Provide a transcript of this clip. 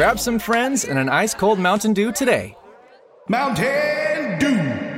Grab some friends and an ice-cold Mountain Dew today. Mountain Dew.